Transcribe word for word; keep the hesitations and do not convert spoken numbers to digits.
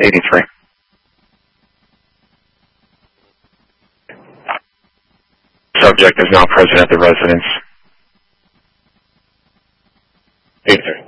eighty-three. Subject is now present at the residence. eighty-three.